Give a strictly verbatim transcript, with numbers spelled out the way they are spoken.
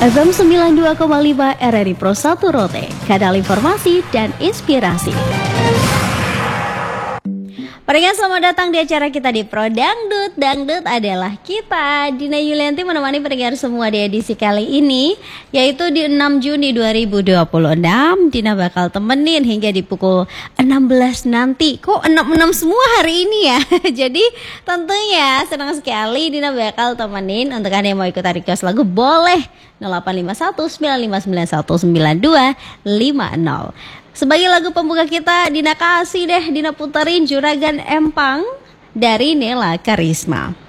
F M sembilan puluh dua koma lima R R I Pro satu Rote, kanal informasi dan inspirasi. Pendengar, selamat datang di acara kita di Pro Dangdut. Dangdut adalah kita. Dina Yulianti menemani pendengar semua di edisi kali ini, yaitu di enam Juni dua ribu dua puluh enam. Dina bakal temenin hingga di pukul enam belas nanti. Kok enam enam semua hari ini ya? Jadi tentunya senang sekali Dina bakal temenin. Untuk Anda yang mau ikutan request lagu, boleh nol delapan lima satu sembilan lima sembilan satu sembilan dua lima nol. Sebagai lagu pembuka kita, Dina kasih deh, Dina puterin Juragan Empang dari Nela Karisma.